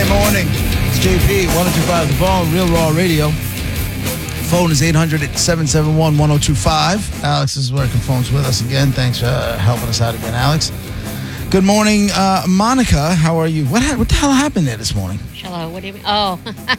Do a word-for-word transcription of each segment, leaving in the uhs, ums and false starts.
Friday morning. It's J P, one oh two five The Ball, Real Raw Radio. Phone is eight hundred, seven seven one, one oh two five. Alex is working phones with us again. Thanks for uh, helping us out again, Alex. Good morning, uh, Monica. How are you? What ha- what the hell happened there this morning? Hello, what do you mean? Oh,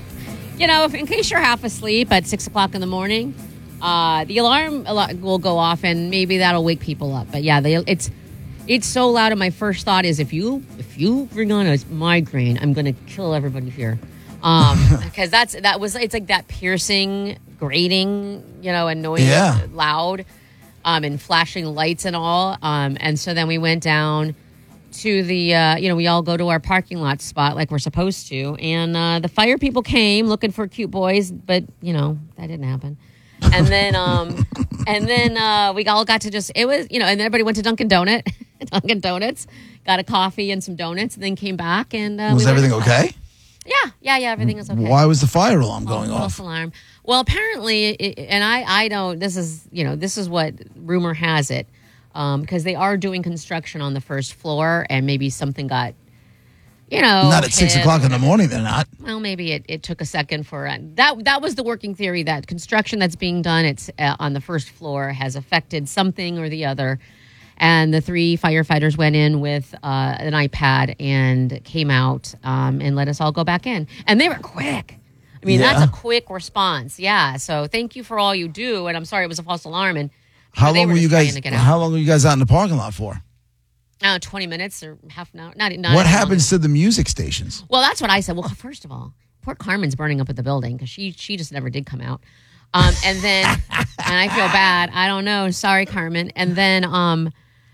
you know, if, in case you're half asleep at six o'clock in the morning, uh, the alarm will go off and maybe that'll wake people up. But yeah, they, it's it's so loud, and my first thought is if you if you bring on a migraine, I'm going to kill everybody here. Um, because that's that was it's like that piercing, grating, you know, annoying, yeah. loud, um, and flashing lights and all. Um, and so then we went down to the, uh, you know, we all go to our parking lot spot like we're supposed to, and uh, the fire people came looking for cute boys, but you know that didn't happen. And then, um, and then uh, we all got to just it was, you know, and everybody went to Dunkin' Donut, Dunkin' Donuts, got a coffee and some donuts, and then came back and uh, was we everything okay? Yeah, yeah, yeah. Everything is okay. Why was the fire alarm well, going false off? Alarm. Well, apparently, it, and I, I don't. This is, you know, this is what rumor has it, um, because they are doing construction on the first floor, and maybe something got, you know, not at six o'clock in the morning. They're not. Well, maybe it, it took a second for uh, that. That was the working theory that construction that's being done. It's uh, on the first floor has affected something or the other. And the three firefighters went in with uh, an iPad and came out um, and let us all go back in. And they were quick. I mean, yeah. that's a quick response. Yeah. So thank you for all you do. And I'm sorry it was a false alarm. And how long long were you guys? How long were you guys out in the parking lot for? Uh, twenty minutes or half an hour. Not, not what happens to the music stations? Well, that's what I said. Well, first of all, poor Carmen's burning up at the building because she she just never did come out. Um, and then, and I feel bad. I don't know. Sorry, Carmen. And then, um.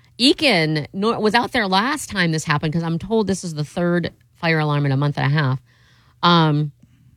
Eakin was out there last time this happened because I'm told this is the third fire alarm in a month and a half. Um,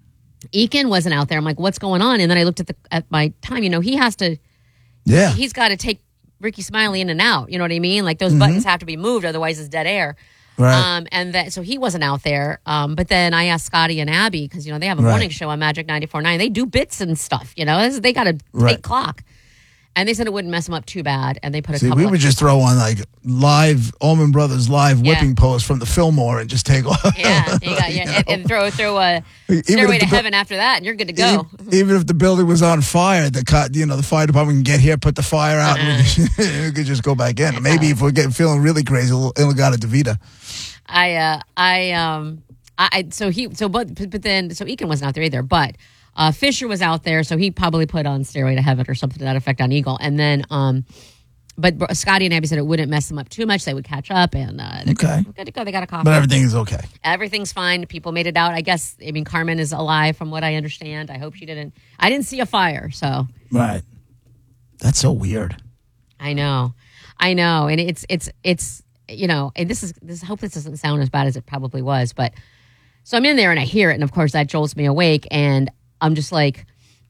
Eakin wasn't out there. I'm like, what's going on? And then I looked at the at my time. You know, he has to. Yeah. He's got to take Ricky Smiley in and out. You know what I mean? Like those mm-hmm. buttons have to be moved, otherwise it's dead air. Right. Um, and that so he wasn't out there. Um, but then I asked Scotty and Abby because you know they have a right. morning show on Magic ninety-four point nine. They do bits and stuff. You know, they got a right. tight clock. And they said it wouldn't mess them up too bad, and they put a See, couple we would just throw on like live Allman Brothers live yeah. whipping post from the Fillmore and just take off. Yeah, you got, yeah, and, and throw throw a stairway to heaven after that, and you're good to go. Even if the building was on fire, the you know the fire department can get here, put the fire out, uh-uh. and we could, we could just go back in. Maybe if we're getting feeling really crazy, a little Inagata DeVita. I uh, I um I so he so but but then so Eakin wasn't out there either, but. Uh, Fisher was out there, so he probably put on Stairway to Heaven or something to that effect on Eagle. And then, um, but Scotty and Abby said it wouldn't mess them up too much. They would catch up, and uh, they're okay. good, good to go. They got a coffee. But everything is okay. Everything's fine. People made it out. I guess, I mean, Carmen is alive from what I understand. I hope she didn't. I didn't see a fire, so. Right. That's so weird. I know. I know. And it's, it's, it's, you know, and this is, this. I hope this doesn't sound as bad as it probably was, but so I'm in there and I hear it, and of course that jolts me awake, and I'm just like,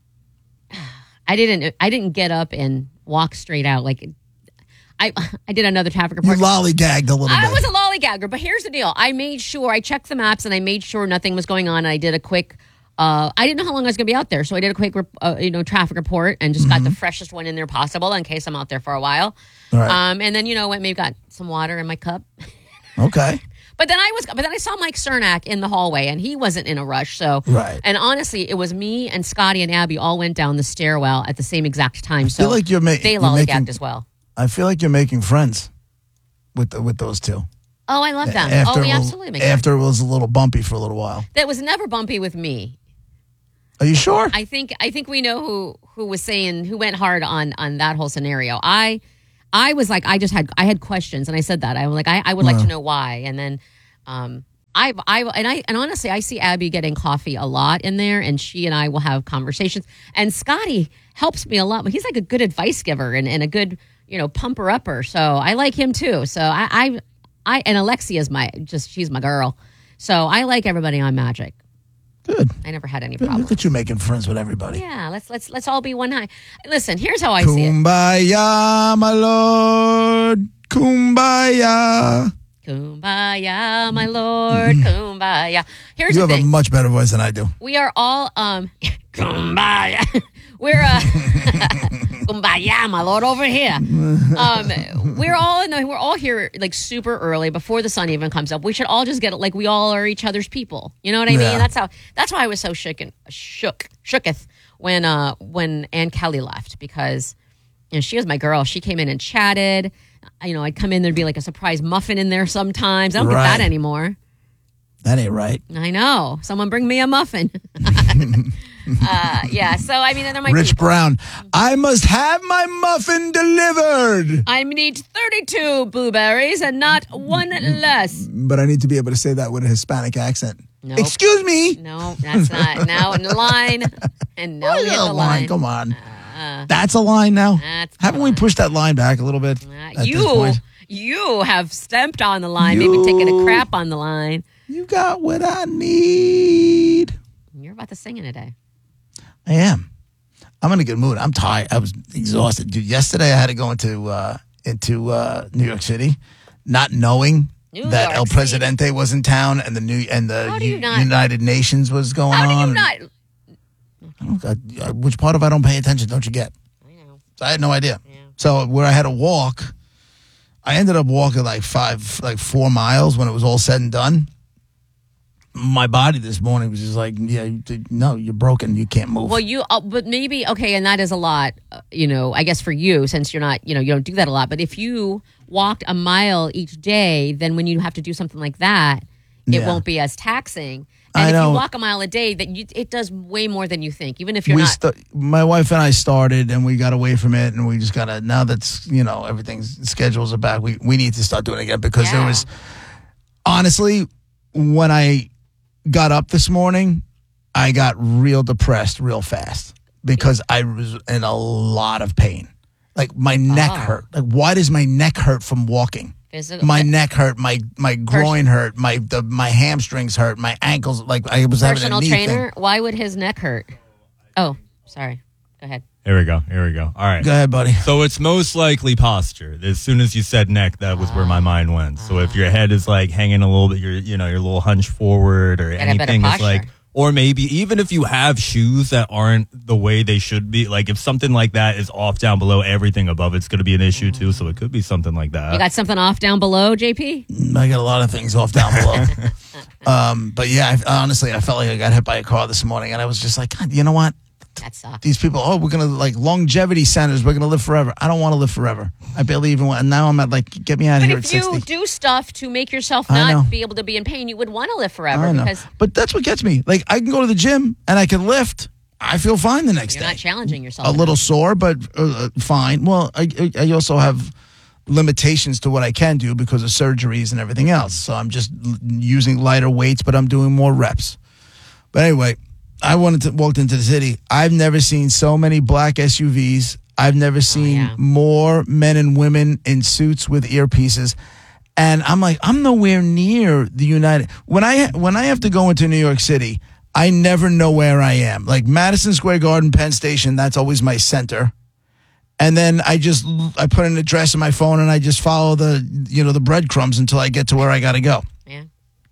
I didn't, I didn't get up and walk straight out. Like, I, I did another traffic report. You lollygagged a little I bit. I was a lollygagger, but here's the deal. I made sure I checked the maps and I made sure nothing was going on. And I did a quick. Uh, I didn't know how long I was going to be out there, so I did a quick, uh, you know, traffic report and just mm-hmm. got the freshest one in there possible in case I'm out there for a while. Right. Um, and then you know, went maybe got some water in my cup. Okay. But then I was, but then I saw Mike Cernak in the hallway, and he wasn't in a rush. So, right. And honestly, it was me and Scotty and Abby all went down the stairwell at the same exact time. So I feel like you're ma- they you're lollygagged making, as well. I feel like you're making friends with the, with those two. Oh, I love them. After oh, we was, absolutely make After friends. It was a little bumpy for a little while. That was never bumpy with me. Are you sure? I think I think we know who who was saying who went hard on on that whole scenario. I I was like I just had I had questions, and I said that I was like I, I would like uh. to know why, and then. Um, I, I, and I, and honestly, I see Abby getting coffee a lot in there, and she and I will have conversations. And Scotty helps me a lot, but he's like a good advice giver and, and a good, you know, pumper upper. So I like him too. So I, I, I, and Alexia's my, just, she's my girl. So I like everybody on Magic. Good. I never had any Good. problems. Look at you making friends with everybody. Yeah, let's let's let's all be one high. Listen, here's how I see it. Kumbaya, my lord. Kumbaya. Kumbaya, my lord, kumbaya. Here's you the have thing. a much better voice than I do. We are all, um, kumbaya. we're uh, kumbaya, my lord, over here. Um, we're all in the, we're all here like super early before the sun even comes up. We should all just get it like we all are each other's people. You know what I mean? Yeah. That's how. That's why I was so shook and shook shooketh when uh when Ann Kelly left, because you know she was my girl. She came in and chatted. You know, I'd come in, there'd be like a surprise muffin in there sometimes. I don't Right. get that anymore. That ain't right. I know. Someone bring me a muffin. uh, yeah. So I mean, they're my Rich people. Brown, I must have my muffin delivered. I need thirty-two blueberries and not one less. But I need to be able to say that with a Hispanic accent. Nope. Excuse me. No, that's not. Now in the line, and now we hit Oh, the line. line. Come on. That's a line now. That's the Haven't we line. pushed that line back a little bit? Uh, at this you, point? you have stepped on the line, maybe taking a crap on the line. You got what I need. You're about to sing in a day. I am. I'm in a good mood. I'm tired. I was exhausted. Dude, yesterday I had to go into uh, into uh, New York City, not knowing New that York El City. Presidente was in town and the new and the How do you U- not- United Nations was going How do on. you not? I don't, I, which part of I don't pay attention? Don't you get? I know. So I had no idea. Yeah. So where I had to walk, I ended up walking like five, like four miles when it was all said and done. My body this morning was just like, yeah, you, no, you're broken. You can't move. Well, you, uh, but maybe okay, and that is a lot. Uh, you know, I guess for you, since you're not, you know, you don't do that a lot. But if you walked a mile each day, then when you have to do something like that, it Yeah. won't be as taxing. And I if know. you walk a mile a day, that you, it does way more than you think. Even if you're we not. st- my wife and I started, and we got away from it, and we just gotta. Now that's you know everything's schedules are back. We we need to start doing it again because there Yeah. was honestly when I got up this morning, I got real depressed real fast because I was in a lot of pain. Like my neck Oh. hurt. Like why does my neck hurt from walking? Physical- My neck hurt. My my groin hurt. My the my hamstrings hurt. My ankles like I was personal having a knee trainer, thing. why would his neck hurt? Oh, sorry. Go ahead. Here we go. Here we go. All right. Go ahead, buddy. So it's most likely posture. As soon as you said neck, that was where my mind went. So if your head is like hanging a little bit, you're you know, you're a little hunched forward or Got a better anything is like, posture. or maybe even if you have shoes that aren't the way they should be, like if something like that is off down below, everything above it's going to be an issue too. So it could be something like that. You got something off down below, J P? I got a lot of things off down below. um, but yeah, I, honestly, I felt like I got hit by a car this morning, and I was just like, God, you know what? That sucks. These people, oh, we're gonna like longevity centers. We're gonna live forever. I don't want to live forever. I barely even want. And now I'm at like, get me out of But here at if you sixty. do stuff to make yourself I know. not be able to be in pain, you would want to live forever I know, because but that's what gets me. Like, I can go to the gym and I can lift. I feel fine the next you're day. not challenging yourself. A little sore, but uh, fine. Well, I, I I also have limitations to what I can do because of surgeries and everything else. So I'm just l- using lighter weights, but I'm doing more reps. But anyway, I wanted to walk into the city. I've never seen so many black S U Vs. I've never seen yeah. more men and women in suits with earpieces. And I'm like, I'm nowhere near the United. When I when I have to go into New York City, I never know where I am. Like Madison Square Garden, Penn Station, that's always my center. And then I just I put an address in my phone and I just follow the you know the breadcrumbs until I get to where I got to go. Yeah.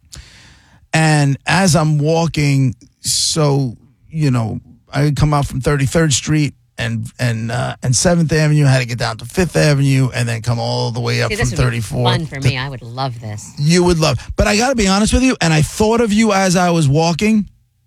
And as I'm walking, so you know, I would come out from thirty-third Street and and uh, and seventh Avenue. I had to get down to fifth Avenue and then come all the way up See, from this would be thirty-fourth. fun for me. I would love this. You would love, but I got to be honest with you. And I thought of you as I was walking.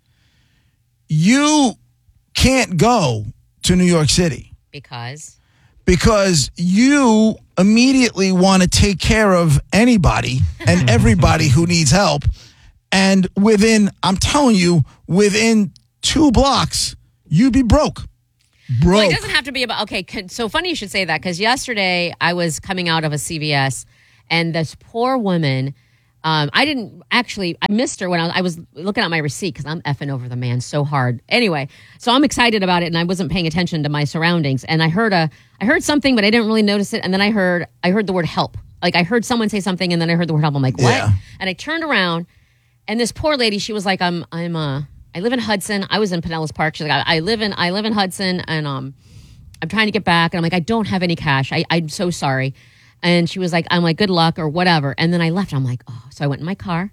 You can't go to New York City Because because you immediately want to take care of anybody and everybody who needs help. And within, I'm telling you, within two blocks, you'd be broke. Broke. well, it doesn't have to be about, okay, could- so funny you should say that because yesterday I was coming out of a C V S and this poor woman, um, I didn't actually, I missed her when I was, I was looking at my receipt because I'm effing over the man so hard. Anyway, so I'm excited about it and I wasn't paying attention to my surroundings and I heard a, I heard something, but I didn't really notice it. And then I heard, I heard the word help. Like I heard someone say something and then I heard the word help. I'm like, what? Yeah. And I turned around and this poor lady, she was like, I'm, I'm, uh, I live in Hudson. I was in Pinellas Park. She's like, I, I live in, I live in Hudson, and um, I'm trying to get back. And I'm like, I don't have any cash. I, I'm so sorry. And she was like, I'm like, good luck or whatever. And then I left. I'm like, oh. So I went in my car,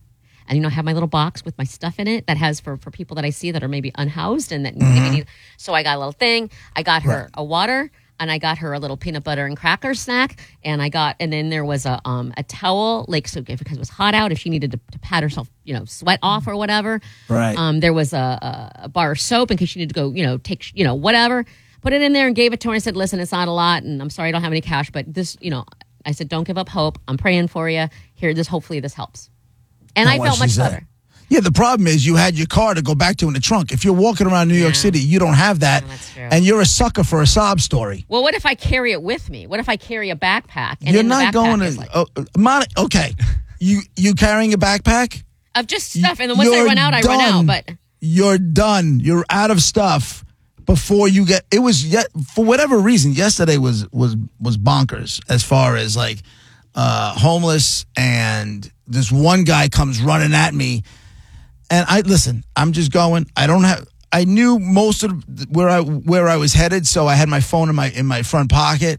And, you know, I have my little box with my stuff in it that has for, for people that I see that are maybe unhoused and that Mm-hmm. maybe need. So I got a little thing. I got her Right. a water. And I got her a little peanut butter and cracker snack, and I got, and then there was a um a towel, like so if, because it was hot out, if she needed to, to pat herself, you know, sweat off or whatever. Right. Um, there was a, a, a bar of soap in case she needed to go, you know, take, you know, whatever. Put it in there and gave it to her. And said, listen, it's not a lot, and I'm sorry I don't have any cash, but this, you know, I said, don't give up hope. I'm praying for you. Here, this hopefully this helps. And Now, I what felt she much say? better. Yeah, the problem is you had your car to go back to in the trunk. If you're walking around New York Yeah. City, you don't have that, No, that's true. and you're a sucker for a sob story. Well, what if I carry it with me? What if I carry a backpack? And You're in the not backpack going is to. like, oh, Mon- okay, you you carrying a backpack? of just stuff, and then once I You're run out, I run out. done. But You're done. You're out of stuff before you get. It was yet for whatever reason. Yesterday was was was bonkers as far as like uh, homeless, and this one guy comes running at me, and I listen. I'm just going. I don't have. I knew most of where I where I was headed, so I had my phone in my in my front pocket,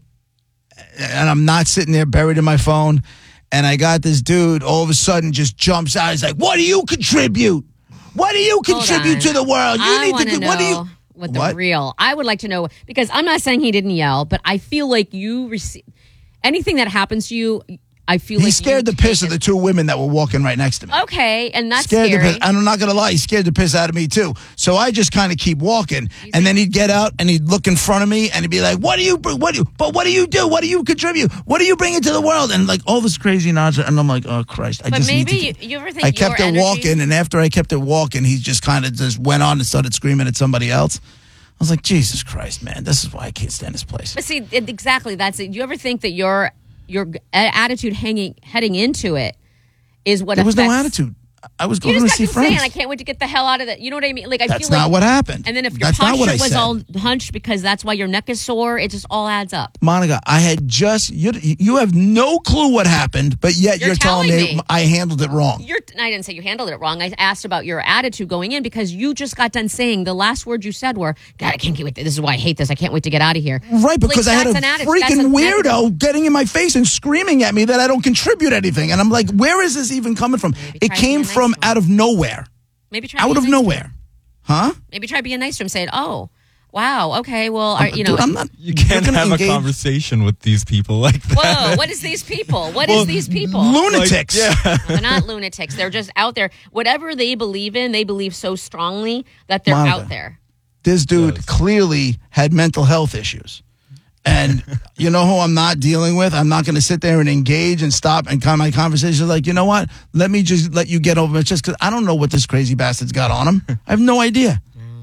and I'm not sitting there buried in my phone. And I got this dude all of a sudden just jumps out. He's like, "What do you contribute? What do you Hold contribute on. to the world? You I need want to. to know What do you? what the What? real. I would like to know because I'm not saying he didn't yell, but I feel like you receive anything that happens to you. I feel He like scared you the piss take of the it- two women that were walking right next to me. Okay, and that's Scared the scary. piss. I'm not gonna lie, he scared the piss out of me too. So I just kind of keep walking, and then he'd get out and he'd look in front of me and he'd be like, "What do you? br- What do you? But what do you do? What do you contribute? What do you bring into the world?" And like all this crazy nonsense, and I'm like, "Oh Christ!" I But just maybe need to. you, you ever think I kept your it energy- walking, and after I kept it walking, he just kind of just went on and started screaming at somebody else. I was like, Jesus Christ, man, this is why I can't stand this place. But see, it, exactly. That's it. Do you ever think that your your a- attitude hanging heading into it is what There was no affects- attitude. I was You going just to got see to friends. saying, I can't wait to get the hell out of that. You know what I mean? Like I That's feel not like, what happened. And then if your That's not what posture I was said. all hunched because that's why your neck is sore, it just all adds up. Monica, I had just you. You have no clue what happened, but yet You're you're, telling, telling me, me. I handled it wrong. You're, I didn't say you handled it wrong. I asked about your attitude going in because you just got done saying the last words you said were, "God, I can't get with this. This is why I hate this. I can't wait to get out of here." Right, because Like, I had a that's an attitude. That's freaking a weirdo negative- getting in my face and screaming at me that I don't contribute anything, and I'm like, where is this even coming from? Maybe It try came being a nice from one. out of nowhere, Maybe try out being of nice to him. nowhere, huh? Maybe try being nice to him, saying, "Oh, wow, okay, well, are, you know." Dude, I'm not. You can't you're gonna have engage- a conversation with these people like that. Whoa, what is these people? What is Well, these people? Lunatics. Like, yeah. They're not lunatics. They're just out there. Whatever they believe in, they believe so strongly that they're Monica. out there. This dude Yes. clearly had mental health issues. And you know who I'm not dealing with? I'm not going to sit there and engage and stop and kind of my conversation like, you know what? Let me just let you get over it just because I don't know what this crazy bastard's got on him. I have no idea.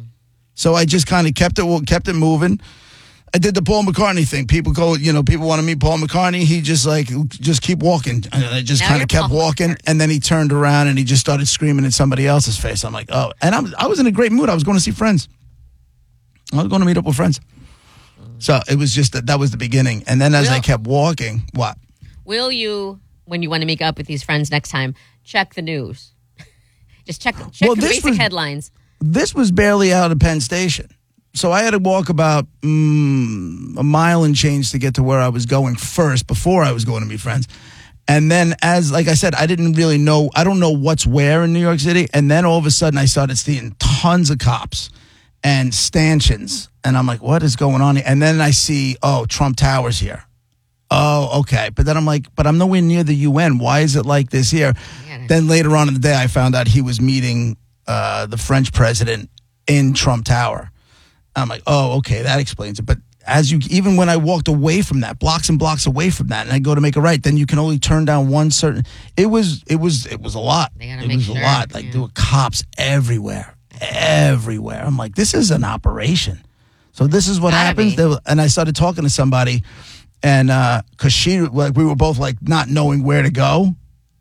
So I just kind of kept it kept it moving. I did the Paul McCartney thing. People go, you know, people want to meet Paul McCartney. He just like, just keep walking. And I just Now kind you're of kept Paul walking. McCartney. And then he turned around and he just started screaming in somebody else's face. I'm like, oh. And I'm, I was in a great mood. I was going to see friends. I was going to meet up with friends. So it was just that that was the beginning. And then as I Will- kept walking, what? Will you, when you want to meet up with these friends next time, check the news? Just check, check Well, the this basic was- headlines. This was barely out of Penn Station. So I had to walk about mm, a mile and change to get to where I was going first before I was going to meet friends. And then as, like I said, I didn't really know, I don't know what's where in New York City. And then all of a sudden I started seeing tons of cops and stanchions. And I'm like, what is going on here? And then I see, oh, Trump Tower's here. Oh, okay. But then I'm like, but I'm nowhere near the U N. Why is it like this here? Yeah. Then later on in the day, I found out he was meeting uh, the French president in Trump Tower. I'm like, oh, okay, that explains it. But as you, even when I walked away from that, blocks and blocks away from that, and I go to make a right, then you can only turn down one certain. It was, it was, it was a lot. They gotta It make was sure, a lot. Like yeah. there were cops everywhere, everywhere. I'm like, this is an operation. So this is what Gotta happens. be. There were- And I started talking to somebody, and because she, like, we were both like not knowing where to go.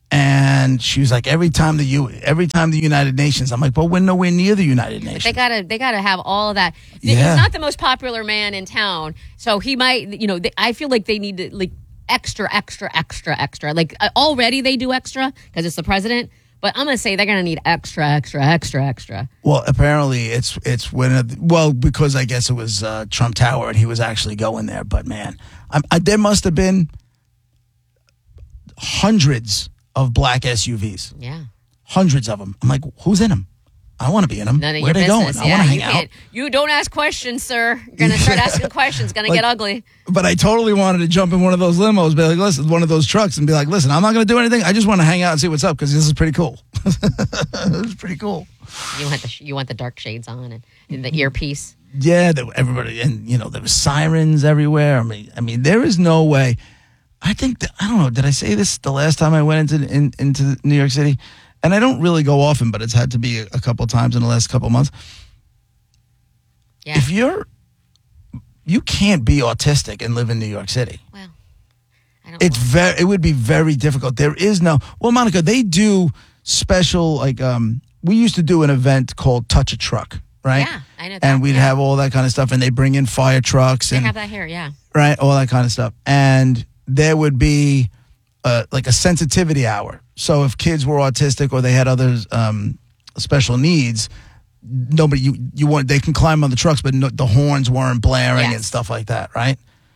And she was like, every time the U, every time the United Nations. I'm like, but we're nowhere near the United Nations. They gotta, they gotta have all of that. Yeah. He's not the most popular man in town, so he might, you know. They, I feel like they need to like extra, extra, extra, extra. Like uh, already they do extra because it's the president. But I'm gonna say they're gonna need extra, extra, extra, extra. Well, apparently it's it's when it, well because I guess it was uh, Trump Tower and he was actually going there. But man, I, I, there must have been hundreds of black S U Vs, Yeah. hundreds of them. I'm like, who's in them? I want to be in them. None of Where are your they going? business. I Yeah, want to you hang out. can't. You don't ask questions, sir. You're gonna start asking questions. Gonna Like- get ugly. But I totally wanted to jump in one of those limos, be like, listen, one of those trucks, and be like, listen, I'm not going to do anything. I just want to hang out and see what's up because this is pretty cool. This is pretty cool. You want the sh- you want the dark shades on and, and the earpiece. Yeah, there, everybody, and you know, there were sirens everywhere. I mean, I mean, there is no way. I think that, I don't know. Did I say this the last time I went into in, into New York City? And I don't really go often, but it's had to be a, a couple times in the last couple months. Yeah. If you're, you can't be autistic and live in New York City. Well, I don't. It's know. very, it would be very difficult. There is no, well, Monica, they do special, like, um, we used to do an event called Touch a Truck, right? Yeah, I know that, And we'd yeah. have all that kind of stuff, and they bring in fire trucks They and have that here. Yeah. right, all that kind of stuff. And there would be uh, like a sensitivity hour. So if kids were autistic or they had other um, special needs, nobody you you want they can climb on the trucks, but no, the horns weren't blaring Yes. and stuff like that, right?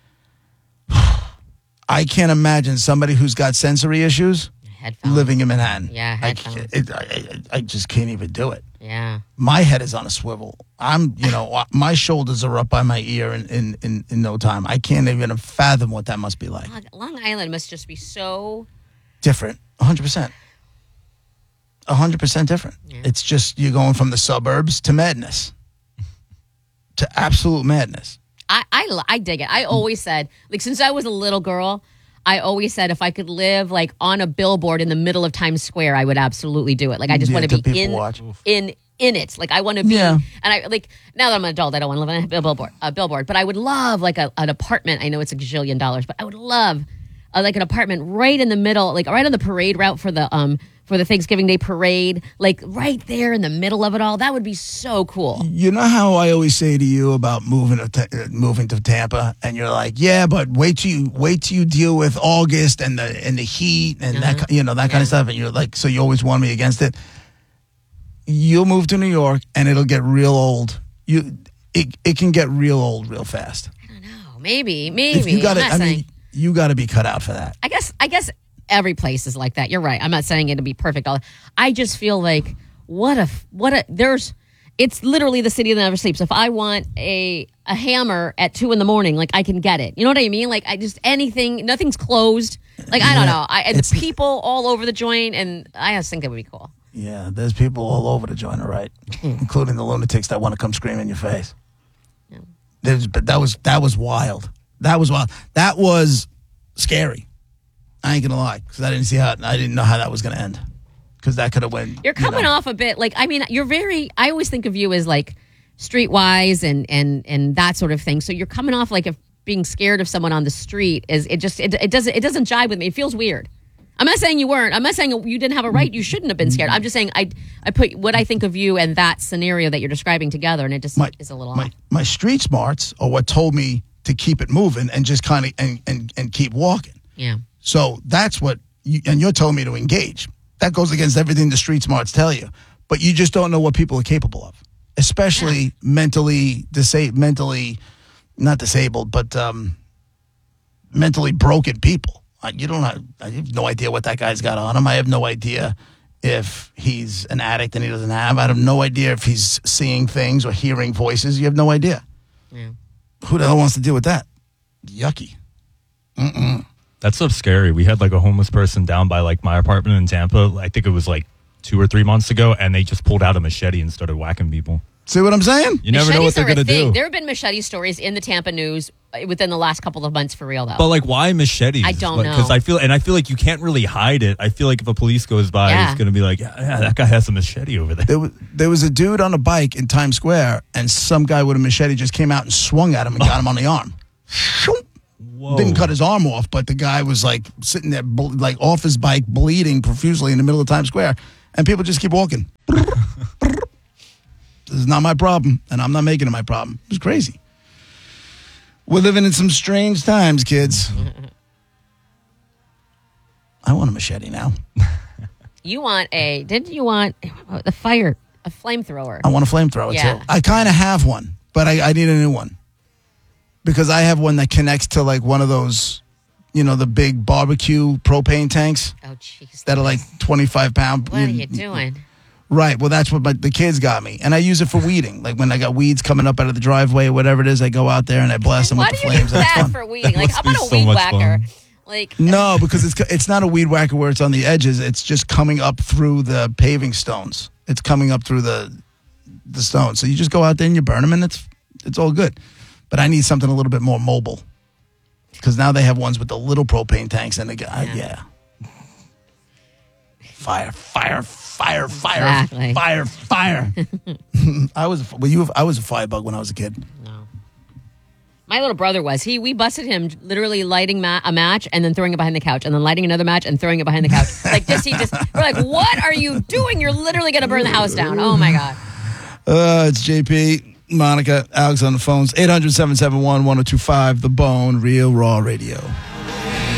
I can't imagine somebody who's got sensory issues Headphones. living in Manhattan. Yeah, I, headphones. can't- it, I, I, I just can't even do it. Yeah. My head is on a swivel. I'm, you know, my shoulders are up by my ear in, in, in, in no time. I can't even fathom what that must be like. Long- Long Island must just be so. Different, one hundred percent. one hundred percent different. Yeah. It's just you're going from the suburbs to madness, to absolute madness. I, I li- I dig it. I always said, like, since I was a little girl, I always said if I could live like on a billboard in the middle of Times Square, I would absolutely do it. Like, I just Yeah, want to to be people in watch. in in it. Like, I want to be. Yeah. And I like now that I'm an adult, I don't want to live on a billboard. A billboard, but I would love like a, an apartment. I know it's a gazillion dollars, but I would love uh, like an apartment right in the middle, like right on the parade route for the um for the Thanksgiving Day parade, like right there in the middle of it all. That would be so cool. You know how I always say to you about moving to Ta- uh, moving to Tampa, and you're like, yeah, but wait till you wait till you deal with August and the and the heat and that Uh-huh. ki- you know that kind of stuff, and you're like, so you always warn me against it. You'll move to New York, and it'll get real old. You it it can get real old real fast. I don't know. Maybe, maybe. If you got I'm to, not I saying. mean, you got to be cut out for that. I guess I guess every place is like that. You're right. I'm not saying it'll be perfect. all- I just feel like what a what a there's it's literally the city that never sleeps. If I want a a hammer at two in the morning, like I can get it. You know what I mean? Like I just anything, nothing's closed. Like I don't Yeah, know. I and it's- the people all over the joint, and I just think it would be cool. Yeah, there's people all over the joint, all right, including the lunatics that want to come scream in your face. Yeah. There's, but that was that was wild. That was wild. That was scary. I ain't gonna lie, because I didn't see how I didn't know how that was gonna end. Because that could have went. You're coming you know. off a bit like I mean you're very. I always think of you as like streetwise and and and that sort of thing. So you're coming off like if being scared of someone on the street is it just it, it doesn't it doesn't jive with me. It feels weird. I'm not saying you weren't. I'm not saying you didn't have a right. You shouldn't have been scared. I'm just saying I I put what I think of you and that scenario that you're describing together, and it just My, is a little my, off. my street smarts are what told me to keep it moving and just kind of and, and and keep walking. Yeah. So that's what, you, and you're telling me to engage. That goes against everything the street smarts tell you. But you just don't know what people are capable of, especially Yeah. mentally disabled, mentally, not disabled, but um, mentally broken people. Uh, You don't have, I have no idea what that guy's got on him. I have no idea if he's an addict and he doesn't have. I have no idea if he's seeing things or hearing voices. You have no idea. Yeah. Who the hell wants to deal with that? Yucky. That's so scary. We had like a homeless person down by like my apartment in Tampa. I think it was like two or three months ago, and they just pulled out a machete and started whack-ing people. See what I'm saying? You never know what Machetes they're are a going to thing. do. There have been machete stories in the Tampa news uh, within the last couple of months for real though. But like, why machetes? I don't know. Because I feel, and I feel like you can't really hide it. I feel like if a police goes by, Yeah. it's going to be like, yeah, yeah, that guy has a machete over there. There was, there was a dude on a bike in Times Square, and some guy with a machete just came out and swung at him and got him on the arm. Whoa. Didn't cut his arm off, but the guy was like sitting there, ble- like off his bike, bleeding profusely in the middle of Times Square, and people just keep walking. This is not my problem, and I'm not making it my problem. It was crazy. We're living in some strange times, kids. I want a machete now. you want a? Didn't you want the fire? A flamethrower? I want a flamethrower Yeah. too. I kind of have one, but I, I need a new one because I have one that connects to like one of those you know, the big barbecue propane tanks Oh, jeez. that are like twenty-five pound. What are you doing? Right. Well, that's what my, the kids got me. And I use it for weeding. Like when I got weeds coming up out of the driveway or whatever it is, I go out there and I blast them Why with do the you use flames. That's that fun. for weeding? Like, how must be about a so weed much whacker? fun. Like, No, because it's it's not a weed whacker where it's on the edges. It's just coming up through the paving stones. It's coming up through the the stones. So you just go out there and you burn them, and it's it's all good. But I need something a little bit more mobile because now they have ones with the little propane tanks, and they go, uh, yeah. Fire, fire, fire, fire, Exactly. fire, fire. I was well, you. I was a firebug when I was a kid. no. My little brother was. He we busted him literally lighting ma- a match and then throwing it behind the couch and then lighting another match and throwing it behind the couch. Like just he just we're like, what are you doing? You're literally gonna burn the house down. Oh my god. Uh, it's J P, Monica, Alex on the phones. eight hundred, seven seven one, one oh two five, The Bone, Real Raw Radio.